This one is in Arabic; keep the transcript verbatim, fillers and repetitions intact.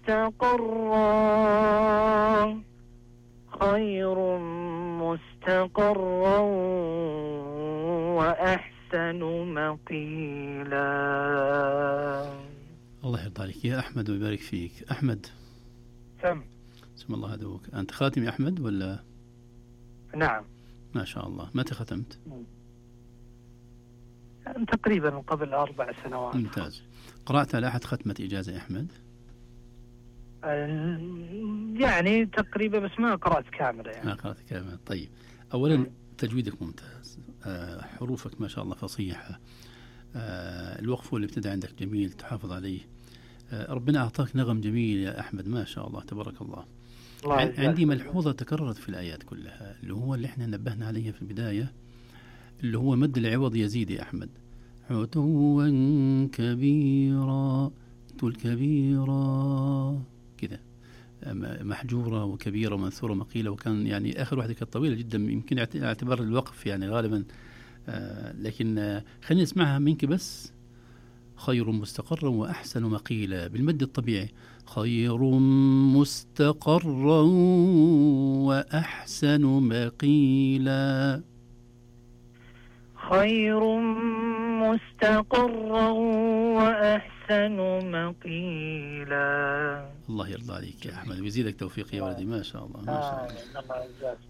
مستقرا خير مستقرا وأحسن مقيلا. الله يرضى عليك يا أحمد ويبارك فيك. أحمد سم سم الله هدوك. أنت خاتم يا أحمد ولا؟ نعم. ما شاء الله. متى ختمت؟ تقريبا قبل أربع سنوات. ممتاز. قرأت على أحد ختمة إجازة يا أحمد؟ يعني تقريبا بس ما قرأت كاملة يعني. ما قرأت كاملة. طيب أولا تجويدك ممتاز، آه حروفك ما شاء الله فصيحة، آه الوقف والابتداء عندك جميل تحافظ عليه، آه ربنا أعطاك نغم جميل يا أحمد ما شاء الله تبارك الله. الله عندي ملحوظة تكررت في الآيات كلها اللي هو اللي احنا نبهنا عليها في البداية اللي هو مد العوض يزيد يا أحمد. عتوا كبيرا تقول كبيرا كده، محجورة وكبيرة ومنثورة مقيلة، وكان يعني آخر واحدة كانت طويلة جدا يمكن اعتبار الوقف يعني غالبا، آه لكن آه خلينا نسمعها منك بس. خير مستقرا وأحسن مقيلا بالمد الطبيعي. خير مستقرا وأحسن مقيلا. خير مستقرا وأحسن مقيلا. الله يرضى عليك يا أحمد ويزيدك توفيق يا ولدي ما شاء الله ما شاء الله.